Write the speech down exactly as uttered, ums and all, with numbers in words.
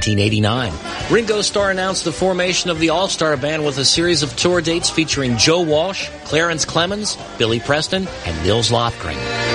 nineteen eighty-nine. Ringo Starr announced the formation of the All-Star Band with a series of tour dates featuring Joe Walsh, Clarence Clemens, Billy Preston, and Nils Lofgren.